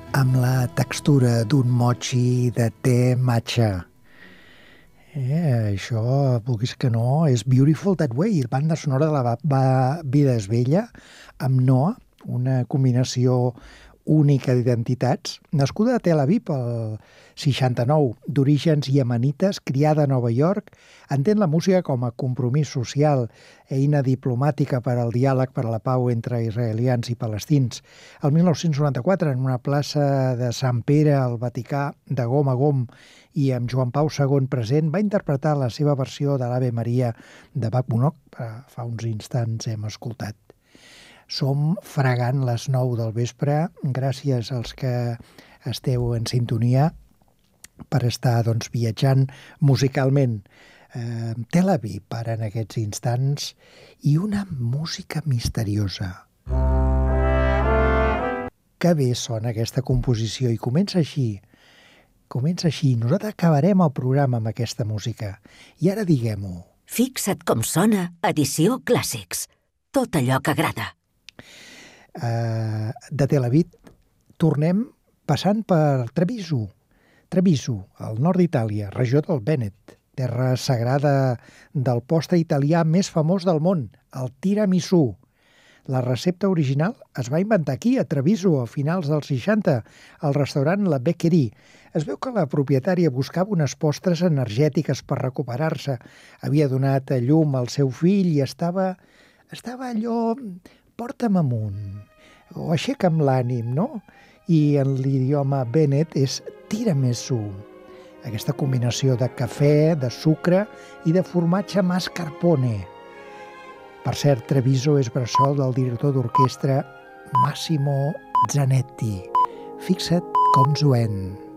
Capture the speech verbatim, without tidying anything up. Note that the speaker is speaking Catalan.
amb la textura d'un mochi de te matcha. Eh, això, vulguis que no, és Beautiful That Way, banda sonora de la va, Vida és Bella, amb Noah, una combinació única d'identitats. Nascuda a Tel Aviv el seixanta-nou, d'orígens iemenites, criada a Nova York, entén la música com a compromís social, eina diplomàtica per al diàleg per a la pau entre israelians i palestins. El mil nou-cents noranta-quatre, en una plaça de Sant Pere al Vaticà, de gom a gom, i amb Joan Pau segon present, va interpretar la seva versió de l'Ave Maria de Bach Monod, que fa uns instants hem escoltat. Som fregant les nou del vespre, gràcies als que esteu en sintonia per estar doncs, viatjant musicalment. Eh, Tel Aviv, ara en aquests instants, i una música misteriosa. Que bé sona aquesta composició i comença així. Comença així. Nosaltres acabarem el programa amb aquesta música. I ara diguem-ho. Fixa't com sona Edició Clàssics. Tot allò que agrada. Uh, de Tel Aviv tornem passant per Treviso. Treviso, al nord d'Itàlia, regió del Vènet, terra sagrada del postre italià més famós del món, el tiramisú. La recepta original es va inventar aquí, a Treviso, a finals dels seixanta, al restaurant La Beccherie. Es veu que la propietària buscava unes postres energètiques per recuperar-se. Havia donat a llum al seu fill i estava, estava allò... porta'm amunt, o aixeca'm l'ànim, no? I en l'idioma vènet és tiramisú. Aquesta combinació de cafè, de sucre i de formatge mascarpone. Per cert, Treviso és bressol del director d'orquestra Massimo Zanetti. Fixa't com zoen.